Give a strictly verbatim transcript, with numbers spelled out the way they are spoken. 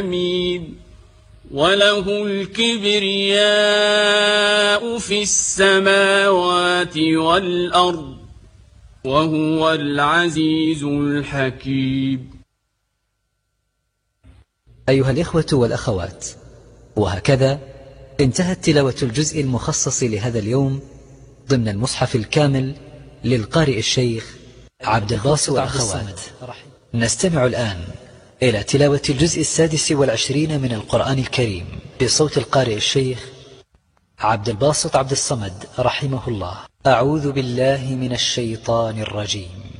حميد وله الكبرياء في السماوات والأرض وهو العزيز الحكيم. أيها الإخوة والأخوات، وهكذا انتهت تلاوة الجزء المخصص لهذا اليوم ضمن المصحف الكامل للقارئ الشيخ عبد الباسط عبد الصمد. نستمع الآن إلى تلاوة الجزء السادس والعشرين من القرآن الكريم بصوت القارئ الشيخ عبد الباسط عبد الصمد رحمه الله. أعوذ بالله من الشيطان الرجيم.